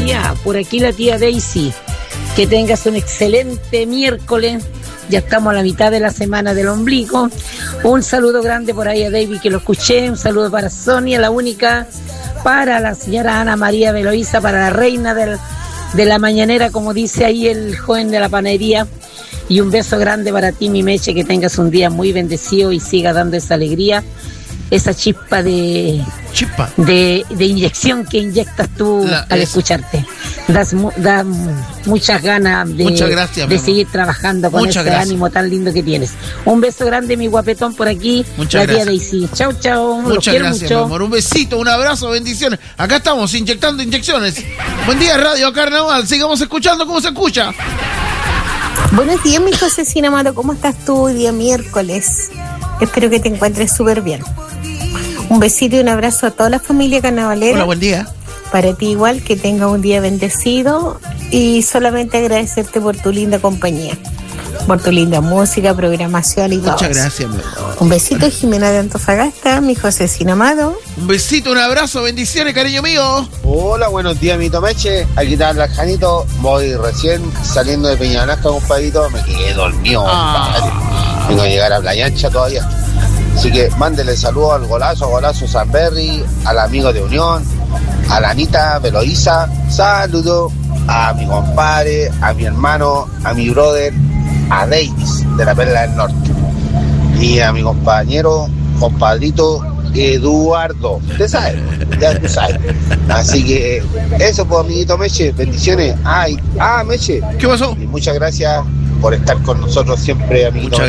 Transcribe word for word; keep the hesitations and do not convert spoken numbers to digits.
Sonia, por aquí la tía Daisy. Que tengas un excelente miércoles. Ya estamos a la mitad de la semana del ombligo. Un saludo grande por ahí a David, que lo escuché. Un saludo para Sonia, la única. Para la señora Ana María Veloíza, para la reina del, de la mañanera, como dice ahí el joven de la panadería. Y un beso grande para ti, mi Meche, que tengas un día muy bendecido y siga dando esa alegría, esa chispa de chispa de, de inyección que inyectas tú La, al es... escucharte. Das, das muchas ganas de, muchas gracias, de seguir trabajando con muchas ese gracias. ánimo tan lindo que tienes. Un beso grande, mi guapetón, por aquí. Muchas la gracias. Tía Daisy. Chau, chau. Muchas gracias, mucho. mi amor. Un besito, un abrazo, bendiciones. Acá estamos, inyectando inyecciones. Buen día, Radio Carnaval. Sigamos escuchando cómo se escucha. Buenos días, mi Josecina Amado, ¿cómo estás tú hoy día miércoles? Espero que te encuentres súper bien. Un besito y un abrazo a toda la familia carnavalera. Hola, buen día. Para ti igual, que tenga un día bendecido y solamente agradecerte por tu linda compañía, por tu linda música, programación y todo. Muchas gracias, mi amor. Un besito, Jimena de Antofagasta, mi Josecina Amado. Un besito, un abrazo, bendiciones, cariño mío. Hola, buenos días, mi Tomeche. Aquí está el Janito. Voy recién saliendo de Peñalasca, compadrito. Me quedé dormido, ah. compadre. Tengo que llegar a Playa Ancha todavía. Así que mándele saludos al Golazo, Golazo Sanberry, al amigo de Unión, a la Anita Veloíza. Saludo a mi compadre, a mi hermano, a mi brother, a Davis de la Perla del Norte. Y a mi compañero, compadrito Eduardo. Usted sabe, ya tú sabes. Así que eso, pues, amiguito Meche, bendiciones. Ay, ah, Meche. ¿Qué pasó? Y muchas gracias por estar con nosotros siempre, amiguito.